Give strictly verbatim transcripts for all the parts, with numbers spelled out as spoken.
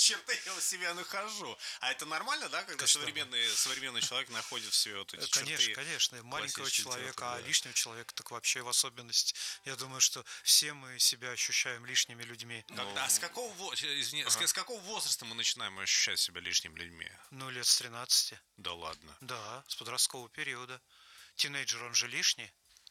черты я у себя нахожу. А это нормально, да, когда современный, современный человек находит все вот эти конечно, черты? Конечно, маленького человека, театра, а да. лишнего человека так вообще в особенности. Я думаю, что все мы себя ощущаем лишними людьми. Когда, а с какого, извини, ага. с какого возраста мы начинаем ощущать себя лишними людьми? Ну, лет с тринадцати. Да ладно? Да, с подросткового периода. Тинейджер, он же лишний.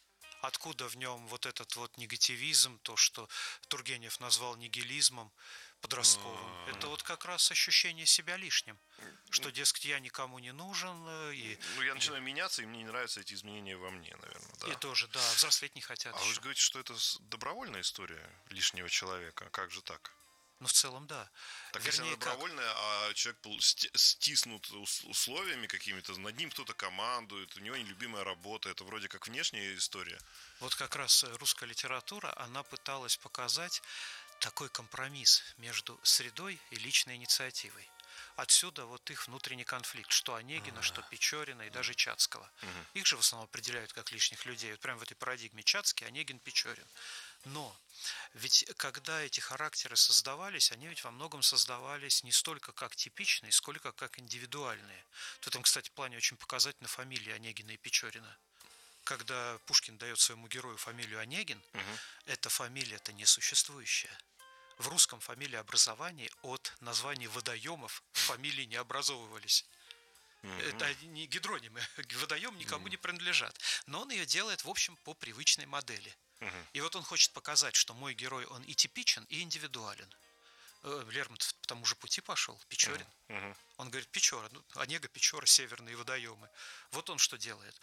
Откуда в нем вот этот вот негативизм, то, что Тургенев назвал нигилизмом подростковым, А-а-а. Это вот как раз ощущение себя лишним, что, дескать, я никому не нужен. И, ну, я начинаю и... меняться, и мне не нравятся эти изменения во мне, наверное. Да. И тоже, да, взрослеть не хотят. А еще. Вы же говорите, что это добровольная история лишнего человека. Как же так? Ну, в целом, да. Так Вернее, если она добровольная, как... а человек стиснут условиями какими-то, над ним кто-то командует, у него нелюбимая работа, это вроде как внешняя история. Вот как раз русская литература, она пыталась показать такой компромисс между средой и личной инициативой. Отсюда вот их внутренний конфликт, что Онегина, uh-huh. что Печорина и uh-huh. даже Чацкого. Uh-huh. Их же в основном определяют как лишних людей. Вот прямо в этой парадигме Чацкий, Онегин, Печорин. Но ведь когда эти характеры создавались, они ведь во многом создавались не столько как типичные, сколько как индивидуальные. В этом, кстати, плане очень показательна фамилия Онегина и Печорина. Когда Пушкин дает своему герою фамилию Онегин, uh-huh. эта фамилия-то несуществующая. В русском фамилиообразовании от названий водоемов фамилии не образовывались. Mm-hmm. Это не гидронимы. Водоем никому mm-hmm. не принадлежат. Но он ее делает, в общем, по привычной модели. Mm-hmm. И вот он хочет показать, что мой герой, он и типичен, и индивидуален. Лермонтов по тому же пути пошел, Печорин. Uh-huh. Он говорит, Печора, ну, Онега, Печора, северные водоемы. Вот он что делает.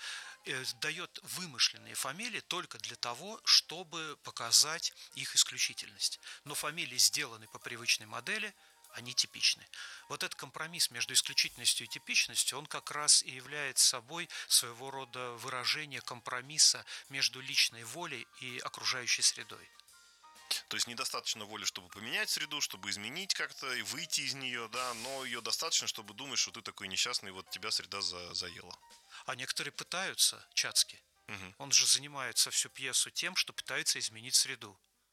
Дает вымышленные фамилии только для того, чтобы показать их исключительность. Но фамилии, сделанные по привычной модели, они типичны. Вот этот компромисс между исключительностью и типичностью, он как раз и является собой своего рода выражение компромисса между личной волей и окружающей средой. То есть недостаточно воли, чтобы поменять среду, чтобы изменить как-то и выйти из нее, да, но ее достаточно, чтобы думать, что ты такой несчастный, вот тебя среда за, заела. А некоторые пытаются, Чацкий. Угу. Он же занимается всю пьесу тем, что пытается изменить среду.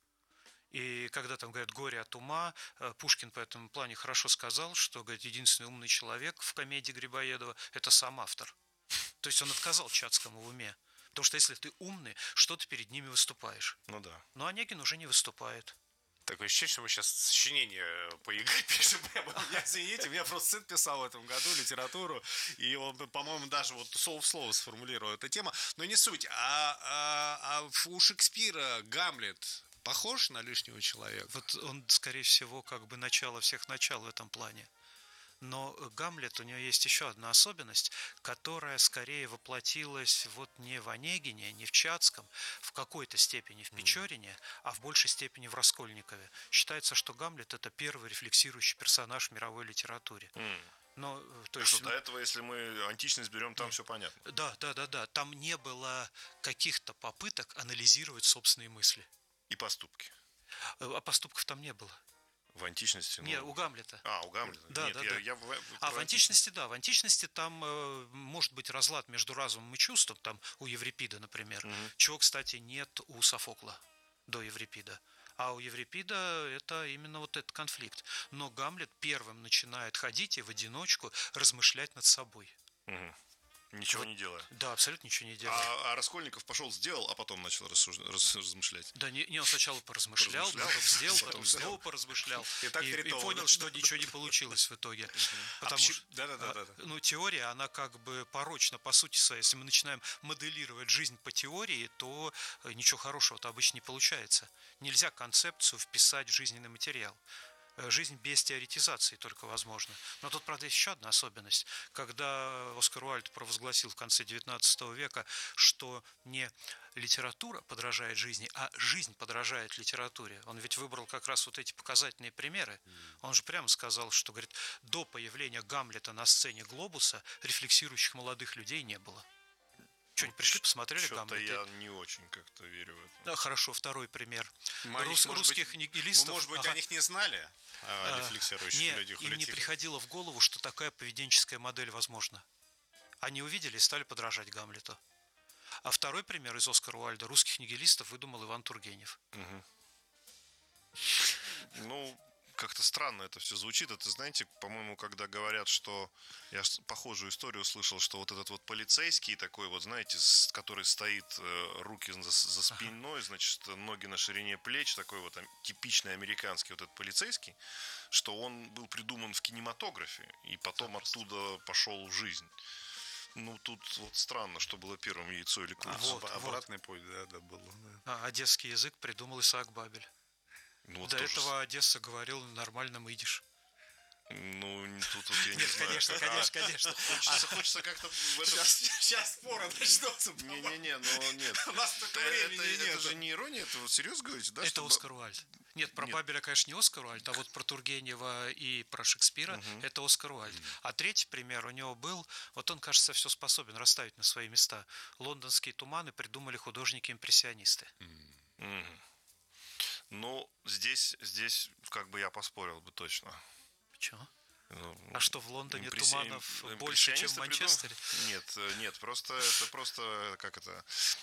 И когда там говорят «горе от ума», Пушкин по этому плане хорошо сказал, что, говорит, единственный умный человек в комедии Грибоедова – это сам автор. То есть он отказал Чацкому в уме. Потому что если ты умный, что ты перед ними выступаешь? Ну да. Но Онегин уже не выступает. Такое ощущение, что мы сейчас сочинение по ЕГЭ пишем. Извините, у меня просто сын писал в этом году литературу, и он, по-моему, даже вот слово в слово сформулировал эту тему. Но не суть. А, а, а у Шекспира Гамлет похож на лишнего человека? Вот он, скорее всего, как бы начало всех начал в этом плане. Но Гамлет, у него есть еще одна особенность, которая скорее воплотилась вот не в Онегине, не в Чацком, в какой-то степени в Печорине, mm. а в большей степени в Раскольникове. Считается, что Гамлет – это первый рефлексирующий персонаж в мировой литературе. Mm. Но, то есть, что до этого, если мы античность берем, там mm. все понятно. Да, да, да, да. Там не было каких-то попыток анализировать собственные мысли. И поступки. А поступков там не было. В античности? Нет, ну... у Гамлета. А, у Гамлета. Да, Нет, да, я, да. Я, я, я, а в античности, да, в античности там э, может быть разлад между разумом и чувством, там у Еврипида, например, угу. чего, кстати, нет у Софокла до Еврипида. А у Еврипида это именно вот этот конфликт. Но Гамлет первым начинает ходить и в одиночку размышлять над собой. Угу. Ничего вот, не делая. Да, абсолютно ничего не делая. А, а Раскольников пошел, сделал, а потом начал рассуж... раз, размышлять. Да, не, не он сначала поразмышлял, поразмышлял потом сделал, потом, потом снова поразмышлял. И, и, и понял, что ничего не получилось в итоге. Потому что да, да, да, да. ну, теория, она как бы порочна по сути своей. Если мы начинаем моделировать жизнь по теории, то ничего хорошего-то обычно не получается. Нельзя концепцию вписать в жизненный материал. Жизнь без теоретизации только возможна. Но тут, правда, есть еще одна особенность. Когда Оскар Уальд провозгласил в конце девятнадцатого века, что не литература подражает жизни, а жизнь подражает литературе. Он ведь выбрал как раз вот эти показательные примеры. Он же прямо сказал, что, говорит, до появления Гамлета на сцене «Глобуса» рефлексирующих молодых людей не было. Что-нибудь пришли, посмотрели Что-то Гамлета? я не очень как-то верю в это. Да, хорошо, второй пример. Мы Рус, может русских быть, нигилистов... Мы, может быть, ага. о них не знали, о рефлексирующих Нет, людях. им не приходило в голову, что такая поведенческая модель возможна. Они увидели и стали подражать Гамлету. А второй пример из Оскара Уальда. Русских нигилистов выдумал Иван Тургенев. Угу. Ну... как-то странно это все звучит. Это, знаете, по-моему, когда говорят, что... Я похожую историю слышал, что вот этот вот полицейский такой вот, знаете, который стоит, руки за, за спиной, значит, ноги на ширине плеч, такой вот типичный американский вот этот полицейский, что он был придуман в кинематографе и потом Запросто. оттуда пошел в жизнь. Ну, тут вот странно, что было первым, яйцо или курица. А, вот, обратный вот. путь, да, да, был. Да. А, одесский язык придумал Исаак Бабель. Ну, вот До тоже... этого Одесса говорил на нормальном идиш. Ну, тут вот я не Нет, знаю. конечно, конечно, конечно. Хочется, хочется как-то... В этом... Сейчас, сейчас споры начнутся. Не-не-не, но нет. У нас только времени это, нет. Это же не ирония, это вот серьезно говорите, да? Это что... Оскар Уальд. Нет, про нет. Бабеля, конечно, не Оскар Уальд, а вот про Тургенева и про Шекспира угу. это Оскар Уальд. Угу. А третий пример у него был, вот он, кажется, все способен расставить на свои места. Лондонские туманы придумали художники-импрессионисты. Угу. Ну, здесь, здесь как бы я поспорил бы точно. Почему? Ну, а что, в Лондоне импресси... туманов больше, чем в Манчестере? Придум... Нет, нет, просто это просто, как это,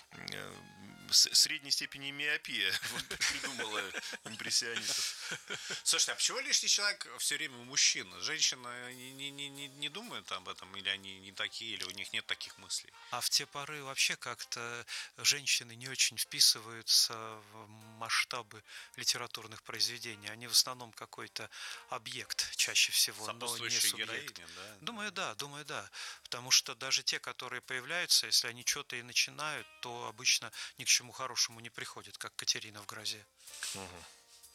средней степени миопия придумала импрессионистов. Слушайте, а почему лишний человек все время у мужчин? Женщины не, не, не, не думают об этом, или они не такие, или у них нет таких мыслей? А в те поры вообще как-то женщины не очень вписываются в масштабы литературных произведений. Они в основном какой-то объект чаще всего. Но не субъект. Да? Думаю, да, думаю, да. Потому что даже те, которые появляются, если они что-то и начинают, то обычно ни к чему хорошему не приходят, как Катерина в «Грозе». Угу.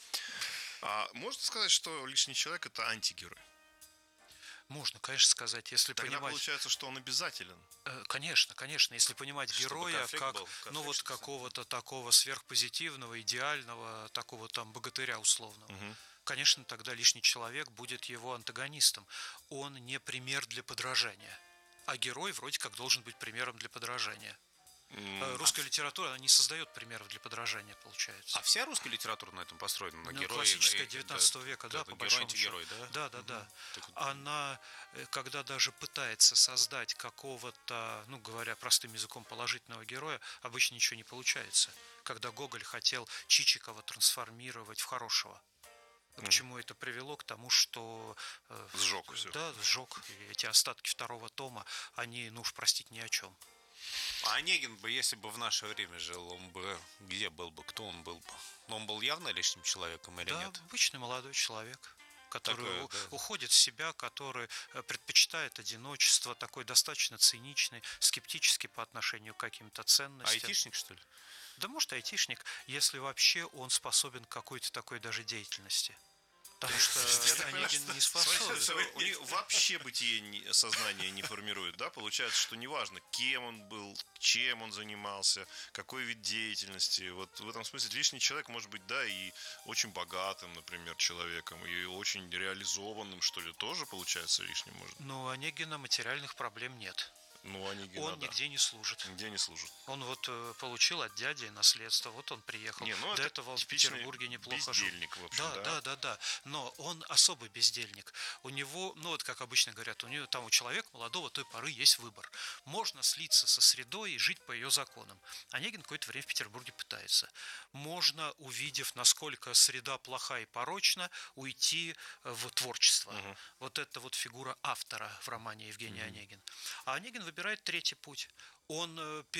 А можно сказать, что лишний человек – это антигерой? Можно, конечно, сказать, если Тогда понимать... получается, что он обязателен. Конечно, конечно, если понимать Чтобы героя как, был, ну вот какого-то такого сверхпозитивного, идеального, такого там богатыря условного. Угу. Конечно, тогда лишний человек будет его антагонистом. Он не пример для подражания. А герой вроде как должен быть примером для подражания. Mm. Русская литература, она не создает примеров для подражания, получается. А вся русская литература на этом построена? На ну, герое? Классическая девятнадцатого века, да, да, по большому счету. Герой, да? Да, да, угу. да. Так... Она, когда даже пытается создать какого-то, ну, говоря простым языком, положительного героя, обычно ничего не получается. Когда Гоголь хотел Чичикова трансформировать в хорошего. К mm. чему это привело? К тому, что... Э, сжег все. Да, сжег. И эти остатки второго тома, они, ну уж простить ни о чем. А Онегин бы, если бы в наше время жил, он бы где был бы, кто он был бы? Но он был явно лишним человеком или да, нет? Да, обычный молодой человек, который Такое, у, да. уходит в себя, который предпочитает одиночество, такой достаточно циничный, скептический по отношению к каким-то ценностям. Айтишник, что ли? Да, может, айтишник, если вообще он способен к какой-то такой даже деятельности. Потому что Онегин не способен. У них вообще бытие сознания не формирует, да? Получается, что неважно, кем он был, чем он занимался, какой вид деятельности. Вот в этом смысле лишний человек может быть, да, и очень богатым, например, человеком, и очень реализованным, что ли, тоже получается лишним может. Но у Онегина материальных проблем нет. Ну, Онегина, он да. нигде не служит. Нигде не служит. Он вот э, получил от дяди наследство, вот он приехал. Не, ну, до этого он в Петербурге неплохо жил. Бездельник, в общем, да, да. да, да, да. Но он особый бездельник. У него, ну вот как обычно говорят, у него там у человека молодого той поры есть выбор. Можно слиться со средой и жить по ее законам. Онегин какое-то время в Петербурге пытается. Можно, увидев, насколько среда плоха и порочна, уйти в творчество. Угу. Вот это вот фигура автора в романе Евгений угу. Онегин. А Онегин выбирает третий путь. Он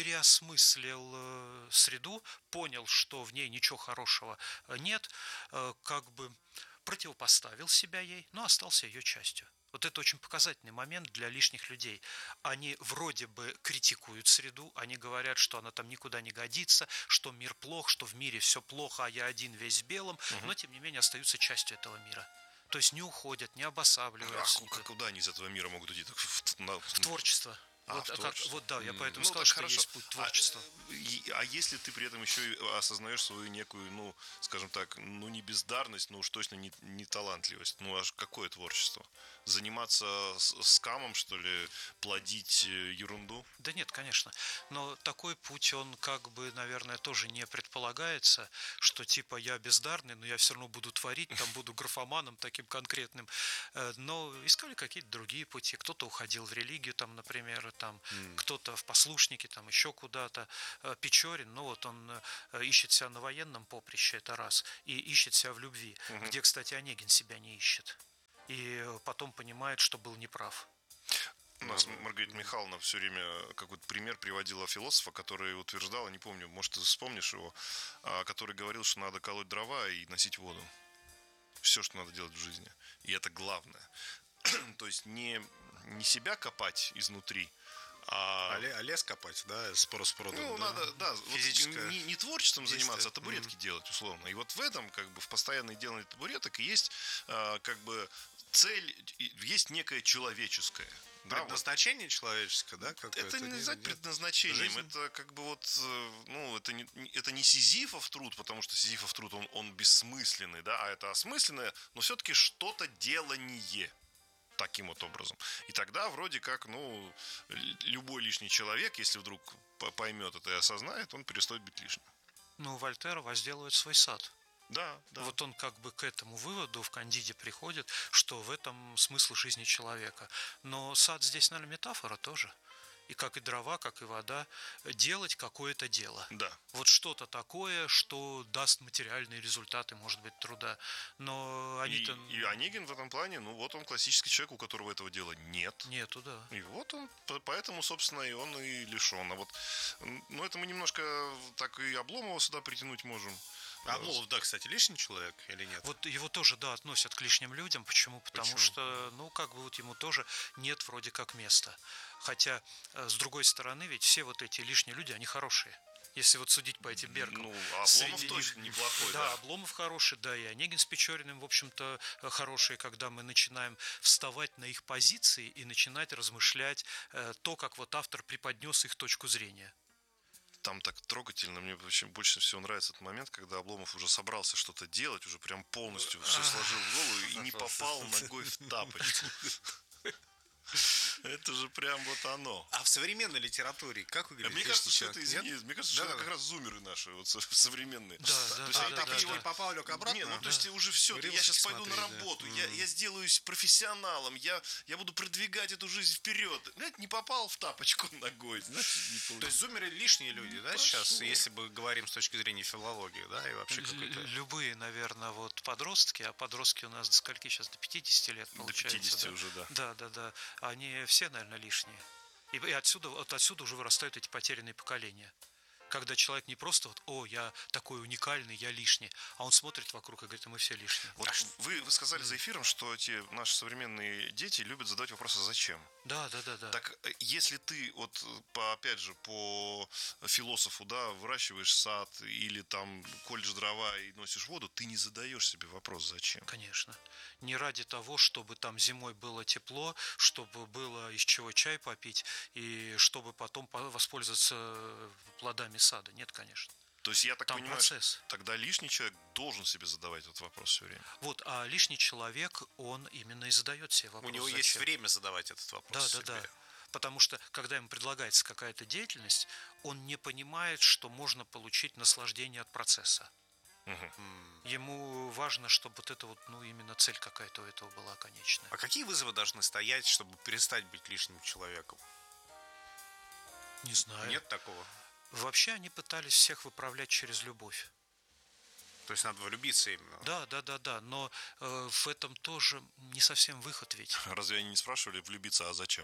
переосмыслил среду, понял, что в ней ничего хорошего нет, как бы противопоставил себя ей, но остался ее частью. Вот это очень показательный момент для лишних людей. Они вроде бы критикуют среду, они говорят, что она там никуда не годится, что мир плох, что в мире все плохо, а я один весь в белом, угу. но тем не менее остаются частью этого мира. То есть не уходят, не обосабливаются. А куда они из этого мира могут уйти? В, на... в творчество. А, вот, как, вот да, я поэтому ну, сказал, что хорошо. есть путь творчества. А, а если ты при этом еще осознаешь свою некую, ну, скажем так, ну не бездарность, но уж точно не, не талантливость, ну аж какое творчество? Заниматься скамом, что ли, плодить ерунду? Да нет, конечно. Но такой путь, он как бы, наверное, тоже не предполагается, что типа я бездарный, но я все равно буду творить, там буду графоманом таким конкретным. Но искали какие-то другие пути. Кто-то уходил в религию, там, например, там М. кто-то в послушнике, там еще куда-то. Э, Печорин, ну вот он э, ищет себя на военном поприще, это раз, и ищет себя в любви, Мгм. где, кстати, Онегин себя не ищет. И потом понимает, что был неправ. У нас Маргарита Михайловна все время какой-то пример приводила философа, который утверждал, не помню, может, ты вспомнишь его, а, который говорил, что надо колоть дрова и носить воду. Все, что надо делать в жизни. И это главное. То есть не, не себя копать изнутри, а... А, ле- а лес копать, да, спор с продом, Ну, да? надо, да, вот Физическое не, не творчеством действие. заниматься, а табуретки делать, условно. И вот в этом, как бы, в постоянной делании табуреток есть, а, как бы, цель, и есть некое человеческое. Да, вот. Предназначение человеческое, да? какое-то? Это не Нет, назвать нет. предназначением, Жизнь. это как бы вот, э, ну, это не, не- это не Сизифов труд, потому что Сизифов труд, он, он бессмысленный, да, а это осмысленное, но все-таки что-то делание таким вот образом. И тогда вроде как, ну, л- любой лишний человек, если вдруг п- поймет это и осознает, он перестает быть лишним. Ну, Вольтер возделывает свой сад. Да, да. Вот он как бы к этому выводу в «Кандиде» приходит, что в этом смысл жизни человека. Но сад здесь, наверное, метафора тоже. И как и дрова, как и вода, делать какое-то дело. Да. Вот что-то такое, что даст материальные результаты, может быть, труда. Но И, они-то... и Онегин в этом плане, ну вот он классический человек, у которого этого дела нет. Нету, да. И вот он, по- поэтому, собственно, и он и лишен. А вот, м, ну, это мы немножко так и Обломова сюда притянуть можем. А Обломов, да, кстати, лишний человек или нет? Вот его тоже, да, относят к лишним людям. Почему? Потому Почему? что, ну, как бы вот ему тоже нет вроде как места. Хотя, э, с другой стороны, ведь все вот эти лишние люди, они хорошие. Если вот судить по этим меркам. Ну, Обломов Среди точно них- неплохой, Да, да. Обломов хороший, да, и Онегин с Печориным, в общем-то, э, хорошие, когда мы начинаем вставать на их позиции и начинать размышлять э, то, как вот автор преподнес их точку зрения. Там так трогательно. Мне вообще больше всего нравится этот момент, когда Обломов уже собрался что-то делать, уже прям полностью все сложил в голову и не попал ногой в тапочку. Это же прям вот оно. А в современной литературе как выглядит Мне лишний кажется, что человек? это, Нет? извини, мне кажется, что Да, это да, как раз зумеры наши, вот со- современные. Да, да, То есть да, они да, такие да, его вот- не попал, лег обратно? Не, ну а? то есть уже все, я Римский сейчас пойду на смотреть, да. работу, я, Мгм. я сделаюсь профессионалом, я, я буду продвигать эту жизнь вперед. Знаете, не попал в тапочку ногой, значит, не То получилось. есть зумеры лишние люди, да, Пошло. сейчас, если мы говорим с точки зрения филологии, да, и вообще Л- какой-то... Любые, наверное, вот подростки, а подростки у нас до скольки сейчас? До пятидесяти лет, До получается. пятидесяти да? уже, да. Да, да, да. Они все, наверное, лишние. И, и отсюда, вот отсюда уже вырастают эти потерянные поколения. Когда человек не просто вот, о, я такой уникальный, я лишний, а он смотрит вокруг и говорит, а мы все лишние. Вот вы, вы сказали за эфиром, что эти наши современные дети любят задавать вопросы «зачем?». Да, да, да, да. Так э, если ты, вот, по, опять же, по философу, да, выращиваешь сад или там колешь дрова и носишь воду, ты не задаешь себе вопрос «зачем?». Конечно. Не ради того, чтобы там зимой было тепло, чтобы было из чего чай попить, и чтобы потом по- воспользоваться плодами сада. Нет, конечно. То есть я так Там понимаю, процесс. тогда лишний человек должен себе задавать этот вопрос все время. Вот, а лишний человек, он именно и задает себе вопрос. У него зачем. есть время задавать этот вопрос Да, да, себе. да. Потому что, когда ему предлагается какая-то деятельность, он не понимает, что можно получить наслаждение от процесса. М. Ему важно, чтобы вот это вот, ну, именно цель какая-то у этого была конечная. А какие вызовы должны стоять, чтобы перестать быть лишним человеком? Не знаю. Нет такого? Вообще они пытались всех выправлять через любовь. То есть надо влюбиться именно? Да, да, да, да. Но э, в этом тоже не совсем выход ведь. Разве они не спрашивали влюбиться, а зачем?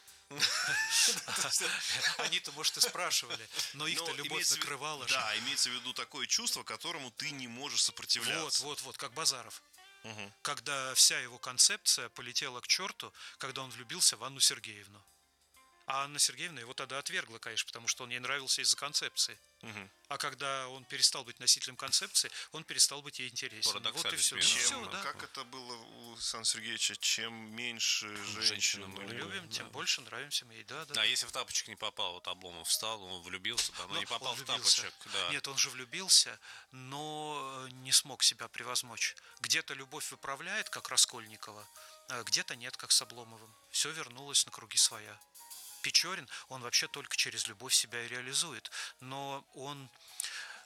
Они-то, может, и спрашивали, но их-то Но любовь имеется в- накрывала же. Да, имеется в виду такое чувство, которому ты не можешь сопротивляться. Вот, вот, вот, как Базаров. Мгм. Когда вся его концепция полетела к черту, когда он влюбился в Анну Сергеевну. А Анна Сергеевна его тогда отвергла, конечно, потому что он ей нравился из-за концепции. Мгм. А когда он перестал быть носителем концепции, он перестал быть ей интересен. Вот и Парадоксальный все. смерть. Чем, Все, да. Как это было у Сан Сергеевича, чем меньше женщин женщину мы мы любим, Любим, тем больше нравимся мы ей. Да, да, Да, если в тапочек не попал, вот Обломов встал, он влюбился, там, но Но не попал он в влюбился. тапочек. Да. Нет, он же влюбился, но не смог себя превозмочь. Где-то любовь выправляет, как Раскольникова, а где-то нет, как с Обломовым. Все вернулось на круги своя. Печорин, он вообще только через любовь себя и реализует. Но он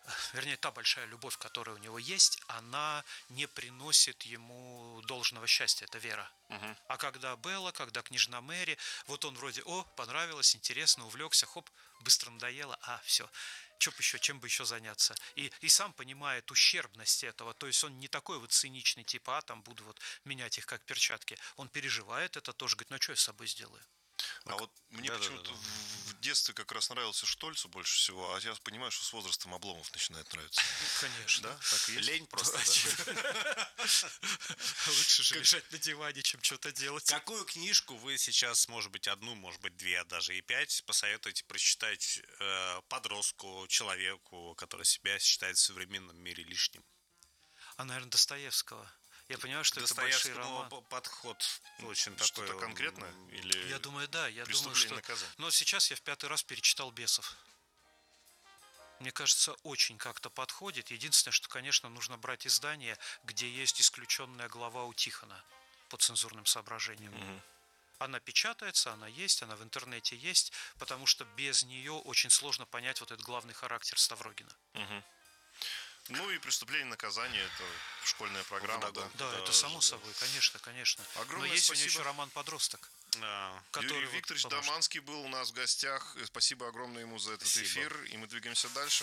вернее, та большая любовь, которая у него есть, она не приносит ему должного счастья, это Вера. Угу. А когда Белла, когда княжна Мэри, вот он вроде, о, понравилось, интересно, увлекся, хоп, быстро надоело, а, все, чем бы еще, чем бы еще заняться. И, и сам понимает ущербность этого, то есть он не такой вот циничный, типа, а, там буду вот менять их как перчатки. Он переживает это тоже, говорит, ну что я с собой сделаю? А вот мне да, почему-то да, да. в детстве как раз нравился Штольцу больше всего, а я понимаю, что с возрастом Обломов начинает нравиться. Конечно. Да? Так и есть? Лень просто, да? Лучше же лежать на диване, чем что-то делать. Какую книжку вы сейчас, может быть, одну, может быть, две, а даже и пять, посоветуете прочитать э, подростку, человеку, который себя считает в современном мире лишним? А, наверное, Достоевского. Я понимаю, что это большой роман. Достоевскому подход очень Что-то такой... конкретное? Или Я думаю, да, я думаю, преступление что... наказание? Но сейчас я в пятый раз перечитал «Бесов». Мне кажется, очень как-то подходит. Единственное, что, конечно, нужно брать издание, где есть исключенная глава у Тихона по цензурным соображениям. Мгм. Она печатается, она есть, она в интернете есть, потому что без нее очень сложно понять вот этот главный характер Ставрогина. Мгм. Ну и преступление наказание это школьная программа, да. Да, Да, это само да. собой, конечно, конечно. Огромное Но есть у него спасибо. еще роман «Подросток», А, который Юрий вот Викторович поможет. Доманский был у нас в гостях. И Спасибо огромное ему за этот Спасибо. эфир. И мы двигаемся дальше.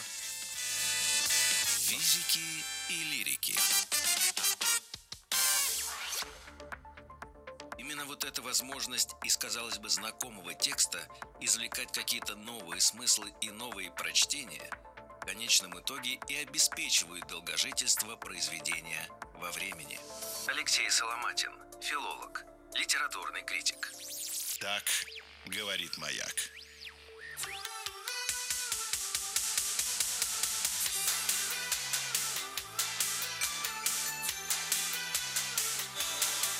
Физики и лирики. Именно вот эта возможность из, казалось бы, знакомого текста извлекать какие-то новые смыслы и новые прочтения в конечном итоге и обеспечивают долгожительство произведения во времени. Алексей Соломатин, филолог, литературный критик. Так говорит «Маяк».